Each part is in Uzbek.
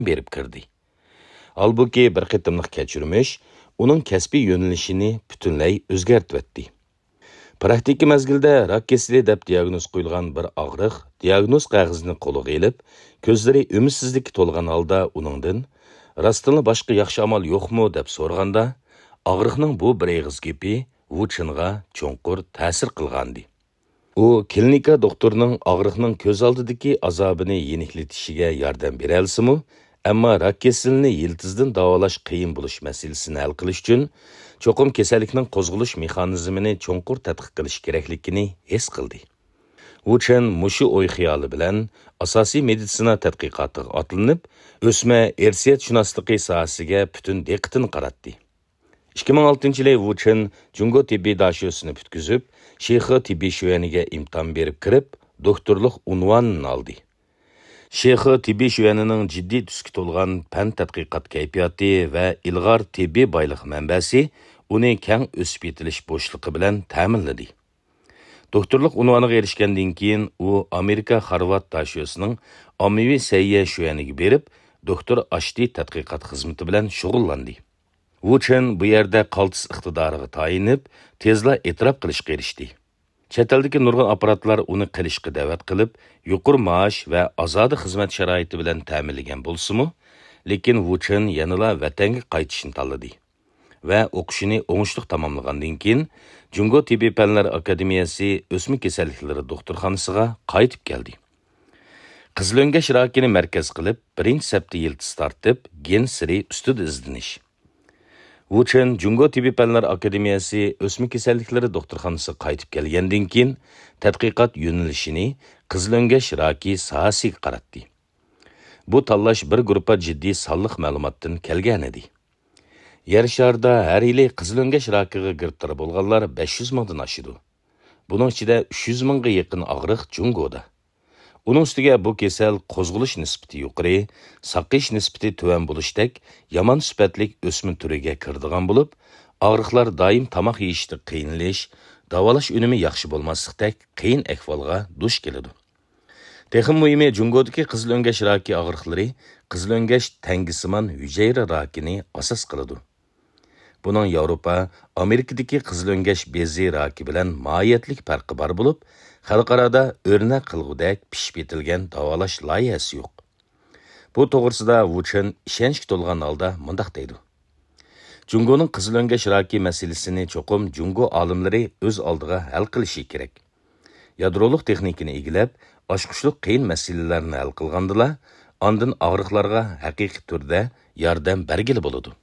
berib kirdi. Halbuki bir qitimliq kechirmish uning kasbiy yo'nalishini butunlay o'zgartirdi. Praktiki mezgilda rak kesili deb diagnoz qo'yilgan bir og'riq diagnoz qog'ozini qo'liga olib, ko'zlari umidsizlikka to'lgan holda uningdan rostini boshqa yaxshi amal yo'qmi deb so'raganda, og'riqning bu bir eg'iz gapi Wu Chenga cho'nqur ta'sir qilgandi. U klinika doktorining og'riqning ko'z oldidagi azobini yeniklitishiga yordam bera olsa-mu, ammo rak kasalini yiltizdan davolash qiyin bo'lish masalasini hal qilish uchun cho'qim kasallikning qo'zg'alish mexanizmini cho'nqur tadqiq qilish kerakligini his qildi. Wu Chen mushu o'y xiyoli bilan asosiy meditsina tadqiqotiga otlanib, o'sma irsiyatshünosligi sohasiga butun diqqatini qaratdi. 2006-yili Wu Chen Jungo tibbiy dashosini bitkizib, Shexi tibbiy şüveniga imtihon berib kirib, doktorlik unvonini oldi. Shexi tibbiy şüvenining jiddiy tusga to'lgan fan tadqiqot kayfiyati va ilg'or tibbiy boylik manbasi uni keng o'sib yetilish bo'shliqi bilan ta'minladi. Doktorlik unvoniga erishgandan keyin u Amerika Harvard dashosining ommaviy sayya şüveniga berib, doktor ashti tadqiqot xizmati bilan shug'ullandi. Wu Chen bu yerda qaltis iqtidoriga tayinib, tezla e'tirof qilishga erishdi. Chet eldagi nurg'un apparatlar uni qilishga da'vat qilib, yuqori maosh va ozodi xizmat sharoiti bilan ta'minlagan bo'lsa-mu, lekin Wu Chen yanada vatanga qaytishni tanladi va o'qishini o'ngishli tamomlagandan keyin Jungo tibbiy fanlar akademiyasi o'sma kasalliklari doktorxonasiga qaytib keldi. Qizilöngach rakini markaz qilib, birinchi sapda yiltiz tortib, gen siri ustida izdinish. Wu Chen Jungo tibbiy fanlar akademiyasi o'sma kasalliklari doktorxonasiga qaytib kelgandan keyin tadqiqot yo'nalishini qizilöngach raki sohasiga qaratdi. Bu tanlash bir guruhga jiddiy sonliq ma'lumotdan kelgan edi. Yer sharida har yili qizilöngach rakiga giriftor bo'lganlar 500 mingdan oshidi. Buning ichida 300 mingga yaqin og'riq Jungoda. Uning ustiga bu kasal qo'zg'alish nisbati yuqori, saqish nisbati tuvan bo'lishdek yomon sifatlik o'smin turiga kirdigan bo'lib, og'riqlar doim tomoq yeyishda qiynalish, davolash unumi yaxshi bo'lmaslikdek qiyin ahvolga duch keladi. Texnik muhimi Jungodagi qizilöngach raki og'riqlari qizilöngach tangisimon hujayra rakini asos qiladi. Buning Yevropa, Amerikadagi qizilöngach bezi raki bilan mohiyatlik farqi bor bo'lib, xalqarada o'rnak qilgudek pishib yetilgan davolash loyihasi yo'q. Bu to'g'risida Wu Chen ishonchga to'lgan holda mundaq deydi. Jungoning qizilöngach raki masalasini cho'qim Jungo olimlari o'z oldiga hal qilishi kerak. Yadroliq texnikani egilab, oshqushliq qiyin masalalarni hal qilgandila, ondan og'riqlarga haqiqiy turda yordam bergili bo'ladi.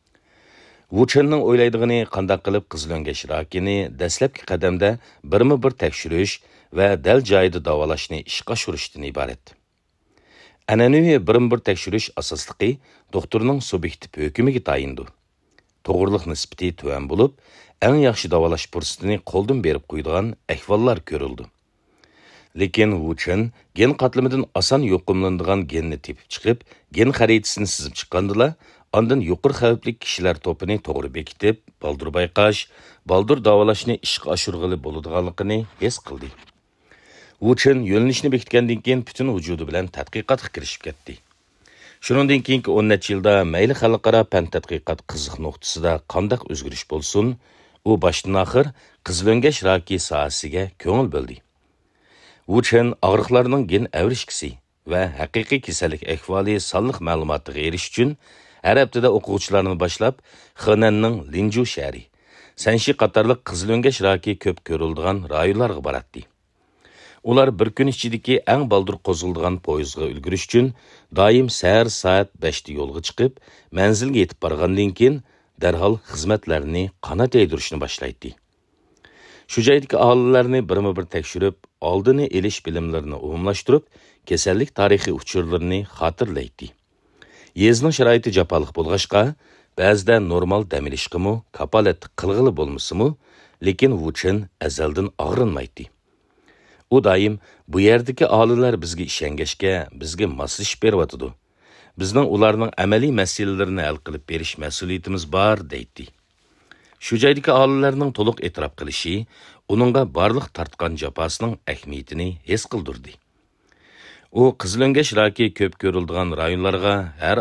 Wu Chenning o'ylaydigani qanday qilib qizilöngach rakini dastlabki qadamda birma-bir tekshirish va dal joyida davolashni ishga oshirishdan iborat. An'anaviy birma-bir tekshirish asosligi doktorning subyektiv hukmiga tayindir. To'g'riliq nisbati tuvan bo'lib, eng yaxshi davolash fursatini qo'ldan berib qo'ydigan ahvollar ko'rildi. Lekin Wu Chen gen qatlamidan oson yo'qimlanadigan genni tepib chiqib, gen xaritasini sizib chiqqandila, ondan yuqori xavfli kishilar to'pini to'g'ri bekitib, baldur bayqash, baldur davolashni ishga oshirg'ili bo'ladiganligini his qildi. Wu Chen yo'nalishni bekitgandan keyin butun vujudi bilan tadqiqotga kirishib ketdi. Shuningdan keyingi 10 necha yilda mayli xalqaro fan tadqiqot qiziq nuqtasida qanday o'zgarish bo'lsin, u boshdan oxir qizilöngach raki sohasiga ko'ngil bo'ldi. Wu Chen og'riqlarning gen avrishkisi va haqiqiy kasallik ahvoli sonliq ma'lumotiga erish uchun har haftada o'quvchilarni boshlab Xenanning Linju shahri, Sanshi qatorliq qizilöngach raki ko'p ko'riladigan rayonlarga boradi. Ular bir kun ichidagi eng baldur qo'zg'iladigan poyezdga ulgurish uchun doim sahar soat 5 da yo'lga chiqib, manzilga yetib borgandan keyin darhol xizmatlarni qanot yaydirishni boshlaydi. Shu joydagi aholilarni birma-bir tekshirib, oldini elish bilimlarini umumlashtirib, kasallik tarixiy uchurlarini xotirlaydi. Yezning sharoiti jafoliq bo'lg'achqa, ba'zida normal dam olishqimi, kapolat qilg'ili bo'lmasa-mu, lekin Wu Chen azaldan og'rinmaydi. U doim bu yerdagi aholilar bizga ishongashga, bizga moslashib beryotdi. Bizning ularning amaliy masalalarini hal qilib berish mas'uliyatimiz bor deydi. Shu joydagi aholilarning to'liq e'tirof qilishi, uningga barliq tartgan jafosining ahamiyatini his qildirdi. u qizil o'ngach raki ko'p ko'riladigan rayonlarga har